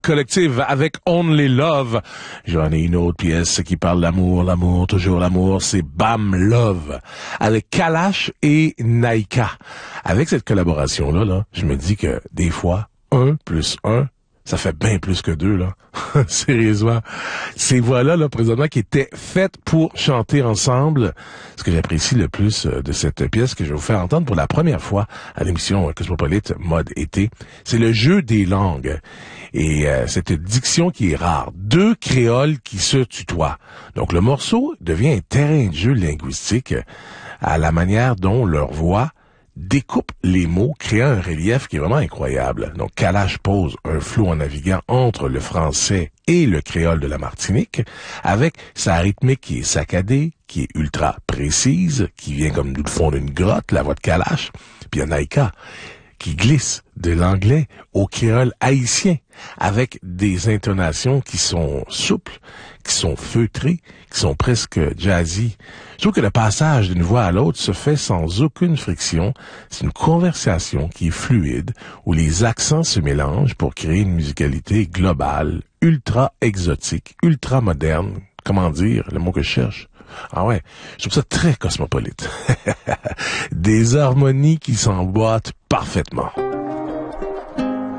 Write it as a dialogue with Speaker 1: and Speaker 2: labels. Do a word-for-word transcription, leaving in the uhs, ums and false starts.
Speaker 1: Collective avec Only Love. J'en ai une autre pièce qui parle d'amour, l'amour, toujours l'amour, c'est Bam Love avec Kalash et Naika. Avec cette collaboration-là, là, je me dis que des fois, un plus un, ça fait bien plus que deux, là. Sérieusement. Ces voix-là, là, présentement, qui étaient faites pour chanter ensemble. Ce que j'apprécie le plus de cette pièce que je vais vous faire entendre pour la première fois à l'émission Cosmopolite Mode Été, c'est le jeu des langues. Et euh, cette diction qui est rare. Deux créoles qui se tutoient. Donc, le morceau devient un terrain de jeu linguistique à la manière dont leur voix découpe les mots, créant un relief qui est vraiment incroyable. Donc, Kalash pose un flot en naviguant entre le français et le créole de la Martinique, avec sa rythmique qui est saccadée, qui est ultra précise, qui vient comme du fond d'une grotte, la voix de Kalash. Puis il y a Naika, qui glisse de l'anglais au créole haïtien, avec des intonations qui sont souples, qui sont feutrées, qui sont presque jazzy. Je trouve que le passage d'une voix à l'autre se fait sans aucune friction. C'est une conversation qui est fluide, où les accents se mélangent pour créer une musicalité globale, ultra exotique, ultra moderne. Comment dire, le mot que je cherche? Ah ouais, je trouve ça très cosmopolite. Des harmonies qui s'emboîtent parfaitement.